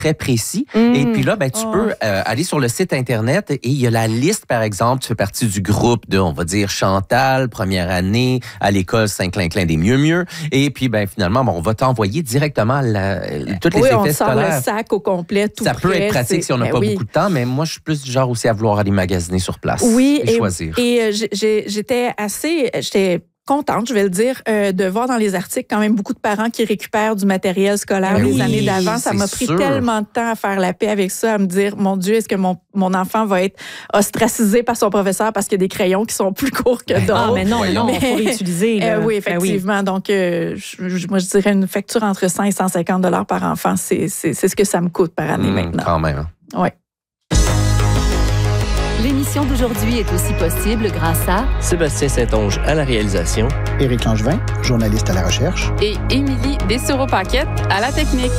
très précis. Et puis là, tu peux aller sur le site Internet et il y a la liste, par exemple, tu fais partie du groupe de, on va dire, Chantal, première année, à l'école Saint-Clinclin des Mieux-Mieux. Et puis, finalement, on va t'envoyer directement tous les effets scolaires. Le sac au complet, tout ça peut être pratique si on n'a pas beaucoup de temps, mais moi, je suis plus du genre aussi à vouloir aller magasiner sur place et choisir. Et j'étais contente, je vais le dire, de voir dans les articles quand même beaucoup de parents qui récupèrent du matériel scolaire des années d'avant. Ça m'a pris tellement de temps à faire la paix avec ça, à me dire, mon Dieu, est-ce que mon enfant va être ostracisé par son professeur parce qu'il y a des crayons qui sont plus courts que d'autres? Mais non, il faut réutiliser. Oui, effectivement. Donc, moi, je dirais une facture entre 100 et 150 $ par enfant. C'est ce que ça me coûte par année maintenant. Quand même. Oui. L'émission d'aujourd'hui est aussi possible grâce à Sébastien Saint-Onge à la réalisation, Éric Langevin, journaliste à la recherche, et Émilie Dessureau-Paquette à la technique.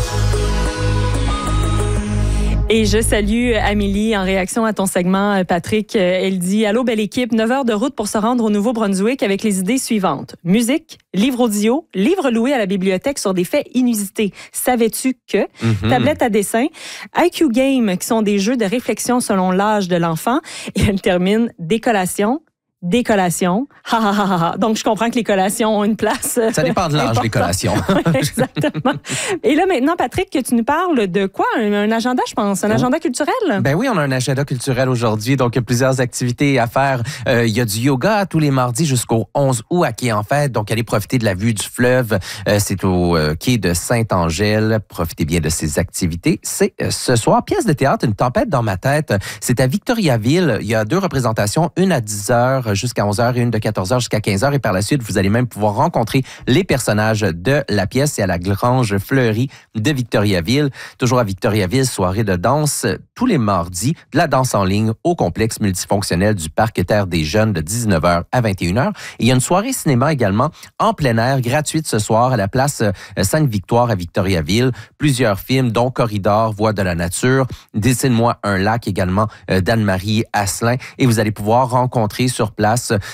Et je salue Amélie en réaction à ton segment, Patrick. Elle dit « Allô, belle équipe, 9 heures de route pour se rendre au Nouveau-Brunswick avec les idées suivantes. Musique, livre audio, livre loué à la bibliothèque sur des faits inusités. Savais-tu que? Tablette à dessin, IQ Game, qui sont des jeux de réflexion selon l'âge de l'enfant. » Et elle termine « Décollation. » Décollation. Donc, je comprends que les collations ont une place. Ça dépend de l'âge des collations. Exactement. Et là, maintenant, Patrick, que tu nous parles de quoi? Un agenda, je pense. Un agenda culturel? Oui, on a un agenda culturel aujourd'hui. Donc, il y a plusieurs activités à faire. Il y a du yoga tous les mardis jusqu'au 11 août à Quai en Fête. Donc, allez profiter de la vue du fleuve. C'est au quai de Sainte-Angèle. Profitez bien de ces activités. C'est ce soir, pièce de théâtre, Une tempête dans ma tête. C'est à Victoriaville. Il y a 2 représentations, une à 10h jusqu'à 11h et une de 14h jusqu'à 15h. Et par la suite, vous allez même pouvoir rencontrer les personnages de la pièce. C'est à la Grange Fleurie de Victoriaville. Toujours à Victoriaville, soirée de danse tous les mardis. De la danse en ligne au complexe multifonctionnel du Parc Terre des Jeunes de 19h à 21h. Et il y a une soirée cinéma également en plein air, gratuite ce soir à la place Sainte-Victoire à Victoriaville. Plusieurs films, dont Corridor, Voix de la nature, Dessine-moi un lac également d'Anne-Marie Asselin. Et vous allez pouvoir rencontrer sur place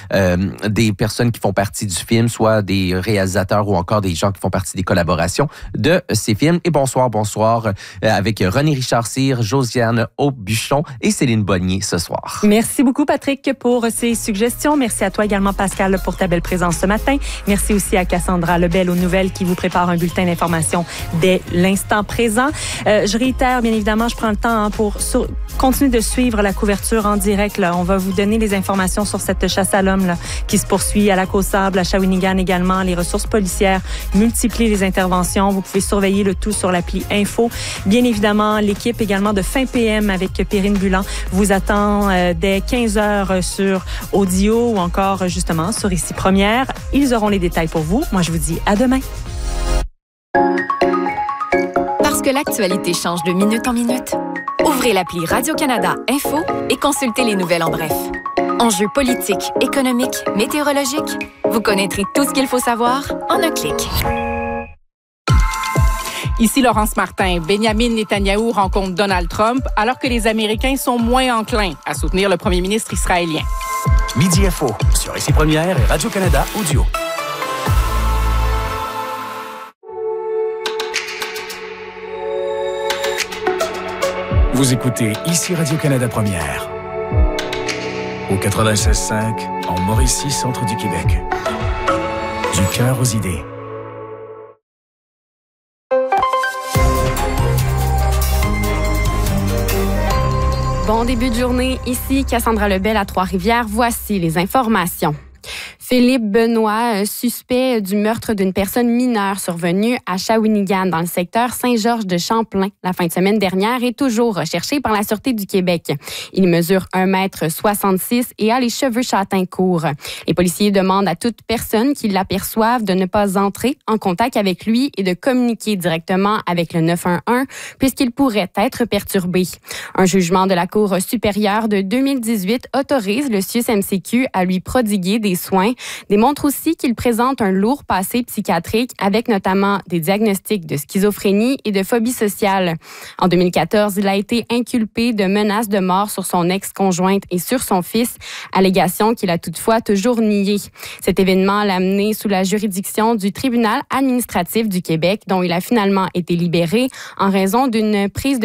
des personnes qui font partie du film, soit des réalisateurs ou encore des gens qui font partie des collaborations de ces films. Et bonsoir avec René Richard Cyr, Josiane Aubuchon et Céline Bonnier ce soir. Merci beaucoup, Patrick, pour ces suggestions. Merci à toi également, Pascal, pour ta belle présence ce matin. Merci aussi à Cassandra Lebel aux nouvelles qui vous prépare un bulletin d'information dès l'instant présent. Je réitère, bien évidemment, je prends le temps pour continuer de suivre la couverture en direct. Là. On va vous donner les informations sur cette chasse à l'homme là, qui se poursuit à la Côte-Sable, à Shawinigan également. Les ressources policières multiplient les interventions. Vous pouvez surveiller le tout sur l'appli Info. Bien évidemment, l'équipe également de Fin PM avec Perrine Bulan vous attend dès 15h sur Audio ou encore justement sur Ici Première. Ils auront les détails pour vous. Moi, je vous dis à demain. Parce que l'actualité change de minute en minute, ouvrez l'appli Radio-Canada Info et consultez les nouvelles en bref. Enjeux politiques, économiques, météorologiques, vous connaîtrez tout ce qu'il faut savoir en un clic. Ici Laurence Martin. Benjamin Netanyahou rencontre Donald Trump alors que les Américains sont moins enclins à soutenir le premier ministre israélien. Midi Info sur Ici Première et Radio-Canada Audio. Vous écoutez Ici Radio-Canada Première. Au 96.5, en Mauricie, centre du Québec. Du cœur aux idées. Bon début de journée, ici Cassandra Lebel à Trois-Rivières. Voici les informations. Philippe Benoît, suspect du meurtre d'une personne mineure survenue à Shawinigan, dans le secteur Saint-Georges-de-Champlain, la fin de semaine dernière, est toujours recherché par la Sûreté du Québec. Il mesure 1,66 m et a les cheveux châtains courts. Les policiers demandent à toute personne qui l'aperçoive de ne pas entrer en contact avec lui et de communiquer directement avec le 911, puisqu'il pourrait être perturbé. Un jugement de la Cour supérieure de 2018 autorise le CIUS-MCQ à lui prodiguer des soins, démontre aussi qu'il présente un lourd passé psychiatrique avec notamment des diagnostics de schizophrénie et de phobie sociale. En 2014, il a été inculpé de menaces de mort sur son ex-conjointe et sur son fils, allégation qu'il a toutefois toujours niée. Cet événement l'a amené sous la juridiction du tribunal administratif du Québec, dont il a finalement été libéré en raison d'une prise de